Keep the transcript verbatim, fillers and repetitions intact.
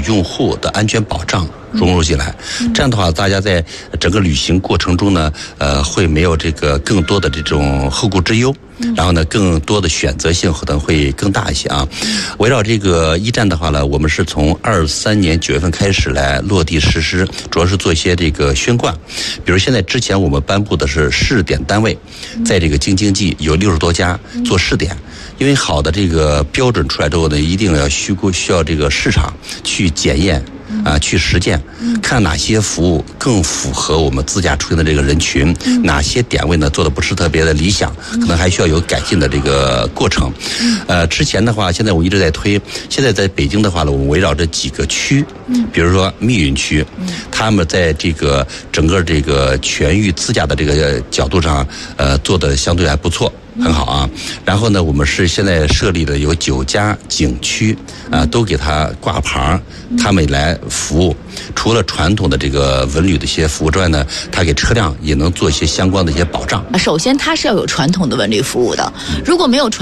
用户的安全保障融入进来，这样的话，大家在整个旅行过程中呢，呃，会没有这个更多的这种后顾之忧，然后呢，更多的选择性可能会更大一些啊。围绕这个一站的话呢，我们是从二三年九月份开始来落地实施，主要是做一些这个宣贯，比如现在之前我们颁布的是试点单位，在这个京津冀有六十多家做试点。因为好的这个标准出来之后呢，一定要需需要这个市场去检验啊、呃，去实践，看哪些服务更符合我们自驾出行的这个人群，哪些点位呢做的不是特别的理想，可能还需要有改进的这个过程。呃，之前的话，现在我一直在推，现在在北京的话呢，我们围绕着几个区，比如说密云区，他们在这个整个这个全域自驾的这个角度上，呃，做的相对还不错。很好啊，然后呢，我们是现在设立的有九家景区啊，都给它挂牌，他们来服务。除了传统的这个文旅的一些服务之外呢，它给车辆也能做一些相关的一些保障。 首先，它是要有传统的文旅服务的，如果没有传